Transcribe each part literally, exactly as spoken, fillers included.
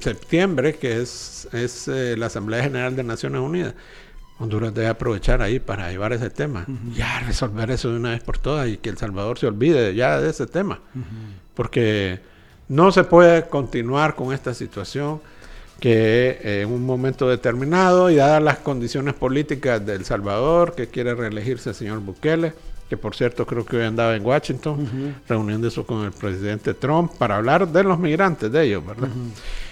septiembre, que es, es eh, la Asamblea General de Naciones Unidas, Honduras debe aprovechar ahí para llevar ese tema, uh-huh. ya resolver eso de una vez por todas y que El Salvador se olvide ya de ese tema, uh-huh. porque no se puede continuar con esta situación que eh, en un momento determinado y dadas las condiciones políticas de El Salvador, que quiere reelegirse el señor Bukele, que por cierto creo que hoy andaba en Washington, uh-huh. reuniéndose con el presidente Trump para hablar de los migrantes, de ellos, ¿verdad? Uh-huh.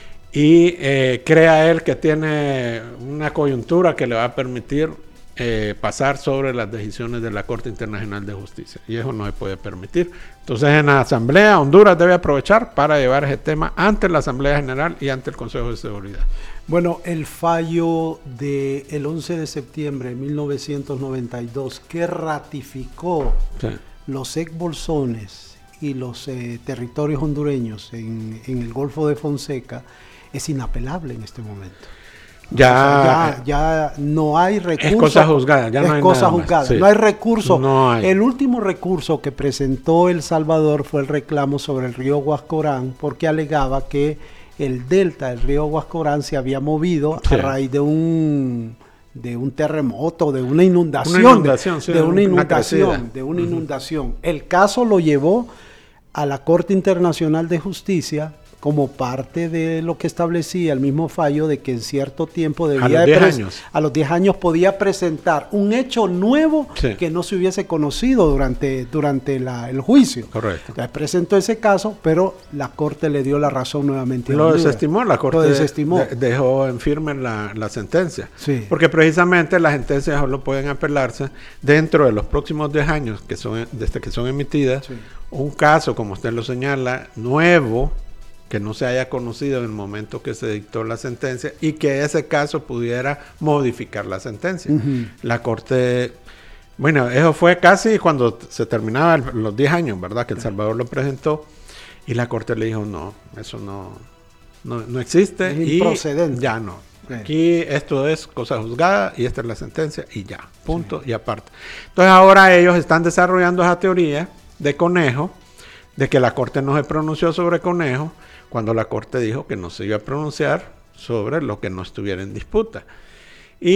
Y eh, crea él que tiene una coyuntura que le va a permitir eh, pasar sobre las decisiones de la Corte Internacional de Justicia. Y eso no se puede permitir. Entonces en la Asamblea, Honduras debe aprovechar para llevar ese tema ante la Asamblea General y ante el Consejo de Seguridad. Bueno, el fallo del once de septiembre de mil novecientos noventa y dos que ratificó sí. los ex-bolsones y los eh, territorios hondureños en, en el Golfo de Fonseca es inapelable en este momento. Ya, o sea, ya, ya no hay recurso. Es cosa juzgada, ya es no hay cosa nada juzgada. Sí. No hay recurso. No hay. El último recurso que presentó El Salvador fue el reclamo sobre el río Huascorán, porque alegaba que el delta del río Huascorán se había movido sí. a raíz de un de un terremoto, de una inundación, una inundación de, sí, de una inundación, una de una uh-huh. inundación. El caso lo llevó a la Corte Internacional de Justicia como parte de lo que establecía el mismo fallo de que en cierto tiempo debía a los diez pres- años a los diez años podía presentar un hecho nuevo sí. que no se hubiese conocido durante, durante la, el juicio. Correcto. Entonces presentó ese caso, pero la Corte le dio la razón nuevamente. Lo Honduras. desestimó, la Corte lo desestimó. De, dejó en firme la, la sentencia. Sí. Porque precisamente las sentencias solo pueden apelarse dentro de los próximos diez años, que son desde que son emitidas, sí. un caso, como usted lo señala, nuevo, que no se haya conocido en el momento que se dictó la sentencia y que ese caso pudiera modificar la sentencia. Uh-huh. La Corte, bueno, eso fue casi cuando se terminaban los diez años, ¿verdad? Que El Salvador lo presentó y la Corte le dijo, no, eso no, no, no existe. Es improcedente. Y ya no. Sí. Aquí esto es cosa juzgada y esta es la sentencia y ya, punto sí. y aparte. Entonces ahora ellos están desarrollando esa teoría de Conejo, de que la Corte no se pronunció sobre Conejo, cuando la Corte dijo que no se iba a pronunciar sobre lo que no estuviera en disputa. Y,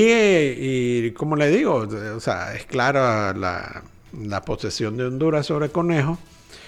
y como le digo, o sea, es clara la, la posesión de Honduras sobre Conejo,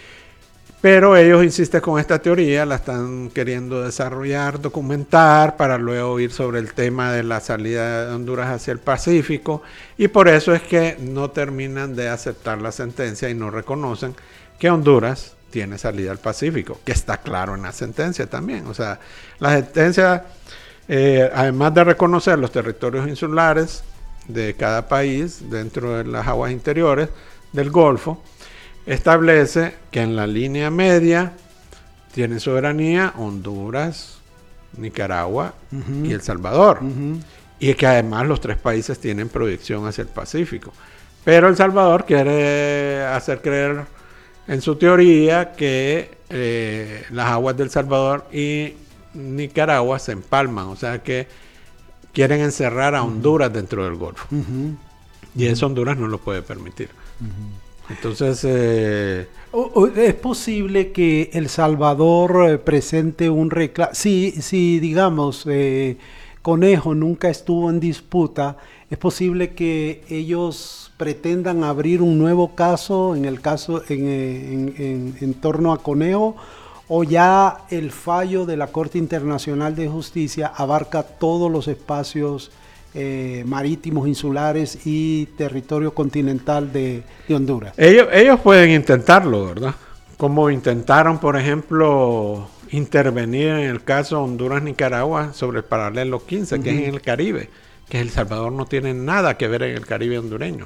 pero ellos insisten con esta teoría, la están queriendo desarrollar, documentar, para luego ir sobre el tema de la salida de Honduras hacia el Pacífico, y por eso es que no terminan de aceptar la sentencia y no reconocen que Honduras tiene salida al Pacífico, que está claro en la sentencia también. O sea, la sentencia, eh, además de reconocer los territorios insulares de cada país dentro de las aguas interiores del Golfo, establece que en la línea media tiene soberanía Honduras, Nicaragua uh-huh. y El Salvador. Uh-huh. Y que además los tres países tienen proyección hacia el Pacífico. Pero El Salvador quiere hacer creer en su teoría que eh, las aguas del Salvador y Nicaragua se empalman, o sea que quieren encerrar a Honduras uh-huh. dentro del Golfo. Uh-huh. Y eso Honduras no lo puede permitir. Uh-huh. Entonces... Eh, o, o ¿es posible que El Salvador eh, presente un reclamo? Si, si digamos, eh, Conejo nunca estuvo en disputa, ¿es posible que ellos pretendan abrir un nuevo caso en el caso en, en, en, en torno a Conejo, o ya el fallo de la Corte Internacional de Justicia abarca todos los espacios eh, marítimos, insulares y territorio continental de, de Honduras? Ellos, ellos pueden intentarlo, ¿verdad? Como intentaron, por ejemplo, intervenir en el caso Honduras-Nicaragua sobre el paralelo quince, uh-huh. que es en el Caribe, que El Salvador no tiene nada que ver en el Caribe hondureño.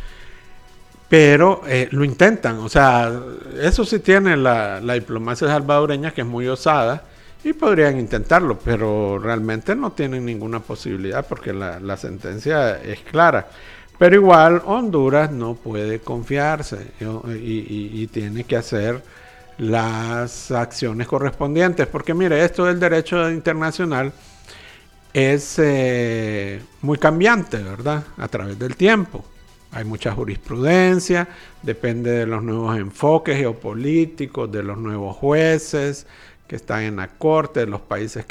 Pero eh, lo intentan, o sea, eso sí tiene la, la diplomacia salvadoreña, que es muy osada, y podrían intentarlo, pero realmente no tienen ninguna posibilidad porque la, la sentencia es clara. Pero igual Honduras no puede confiarse y, y, y tiene que hacer las acciones correspondientes, porque mire, esto del derecho internacional es eh, muy cambiante, ¿verdad? A través del tiempo. Hay mucha jurisprudencia, depende de los nuevos enfoques geopolíticos, de los nuevos jueces que están en la corte, de los países